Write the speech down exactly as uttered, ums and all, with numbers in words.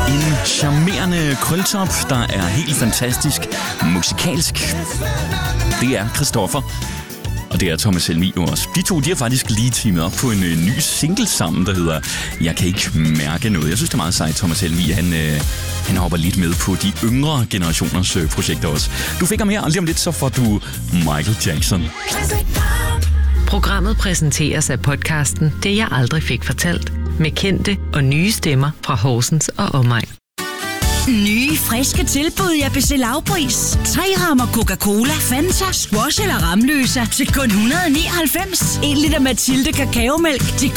En charmerende krøltop, der er helt fantastisk musikalsk. Det er Christoffer. Og det er Thomas Helmig også. De to, de har faktisk lige teamet op på en øh, ny single sammen, der hedder Jeg kan ikke mærke noget. Jeg synes, det er meget sejt, Thomas Helmig. Han, øh, han hopper lidt med på de yngre generationers øh, projekter også. Du fik ham her, og lige om lidt, så får du Michael Jackson. Programmet præsenteres af podcasten Det jeg aldrig fik fortalt. Med kendte og nye stemmer fra Horsens og omegn. Nye, friske tilbud i A B C Lavpris. Tre rammer Coca-Cola, Fanta, Squash eller Ramløsa til kun et hundrede nioghalvfems. En liter Mathilde kakaomælk til